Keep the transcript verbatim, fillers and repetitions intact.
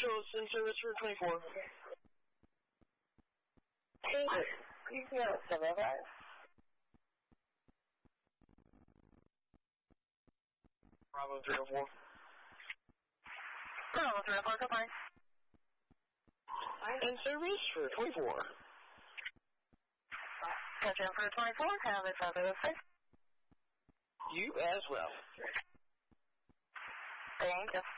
shows in service for twenty-four. Two, you can go seven five. Bravo three oh four. Bravo three oh four, goodbye. In service for twenty-four. Gotcha for twenty-four, have a fabulous day. You as well. Thank you.